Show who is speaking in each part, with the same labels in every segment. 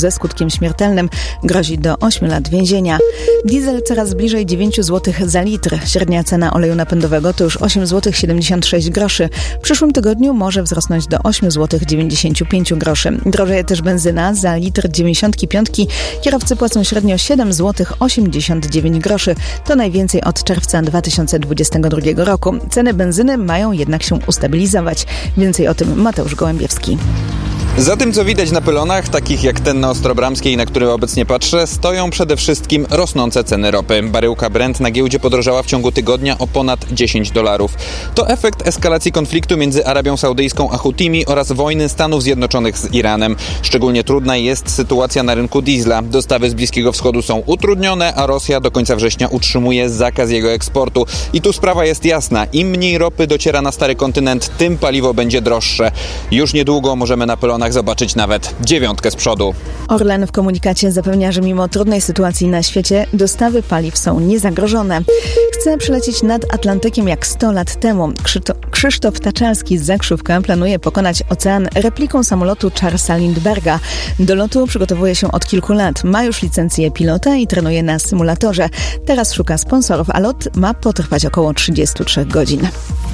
Speaker 1: ze skutkiem śmiertelnym. Grozi do 8 lat więzienia. Diesel coraz bliżej 9 zł za litr. Średnia cena oleju napędowego to już 8 zł 76 groszy. W przyszłym tygodniu może wzrosnąć do 8 zł 95 groszy. Drożeje też benzyna. Za litr 95 kierowcy płacą średnio 7 zł 89 groszy. To najwięcej od czerwca 2022 roku. Ceny benzyny mają jednak się ustabilizować. Więcej o tym Mateusz Gołębiewski.
Speaker 2: Za tym, co widać na pylonach, takich jak ten na Ostrobramskiej, na który obecnie patrzę, stoją przede wszystkim rosnące ceny ropy. Baryłka Brent na giełdzie podrożała w ciągu tygodnia o ponad $10. To efekt eskalacji konfliktu między Arabią Saudyjską a Hutimi oraz wojny Stanów Zjednoczonych z Iranem. Szczególnie trudna jest sytuacja na rynku diesla. Dostawy z Bliskiego Wschodu są utrudnione, a Rosja do końca września utrzymuje zakaz jego eksportu. I tu sprawa jest jasna. Im mniej ropy dociera na stary kontynent, tym paliwo będzie droższe. Już niedługo możemy na pylonach zobaczyć nawet 9 z przodu.
Speaker 1: Orlen w komunikacie zapewnia, że mimo trudnej sytuacji na świecie dostawy paliw są niezagrożone. Chce przelecieć nad Atlantykiem jak 100 lat temu. Krzysztof Taczalski z Zakrzówka planuje pokonać ocean repliką samolotu Charlesa Lindbergha. Do lotu przygotowuje się od kilku lat. Ma już licencję pilota i trenuje na symulatorze. Teraz szuka sponsorów, a lot ma potrwać około 33 godzin.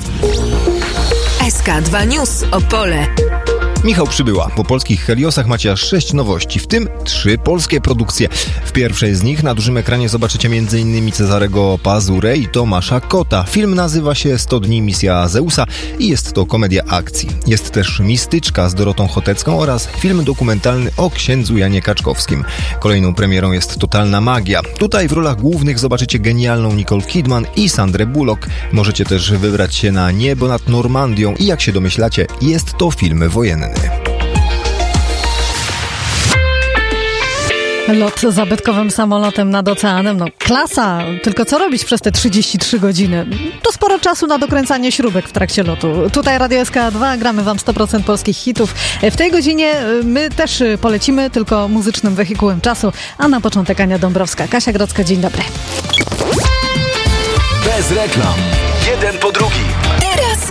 Speaker 3: SK2 News Opole.
Speaker 4: Michał Przybyła. Po polskich Heliosach macie aż 6 nowości, w tym 3 polskie produkcje. W pierwszej z nich na dużym ekranie zobaczycie m.in. Cezarego Pazurę i Tomasza Kota. Film nazywa się 100 dni misja Zeusa i jest to komedia akcji. Jest też Mistyczka z Dorotą Chotecką oraz film dokumentalny o księdzu Janie Kaczkowskim. Kolejną premierą jest Totalna magia. Tutaj w rolach głównych zobaczycie genialną Nicole Kidman i Sandrę Bullock. Możecie też wybrać się na niebo nad Normandią i jak się domyślacie, jest to film wojenny.
Speaker 5: Lot zabytkowym samolotem nad oceanem, no klasa, tylko co robić przez te 33 godziny? To sporo czasu na dokręcanie śrubek w trakcie lotu. Tutaj Radio SK2, gramy wam 100% polskich hitów. W tej godzinie my też polecimy, tylko muzycznym wehikułem czasu, a na początek Ania Dąbrowska. Kasia Grodzka, dzień dobry.
Speaker 6: Bez reklam. Jeden po drugim.